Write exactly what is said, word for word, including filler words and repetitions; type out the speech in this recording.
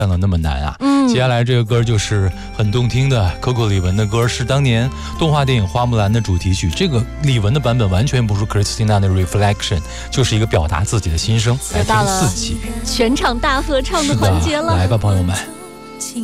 唱的那么难啊。 嗯， 接下来这个歌就是很动听的 Coco 李玟的歌，是当年动画电影《花木兰》的主题曲。这个李玟的版本完全不是 Christina 的 Reflection， 就是一个表达自己的心声。来听四期全场大合唱的环节了， 来吧，朋友们。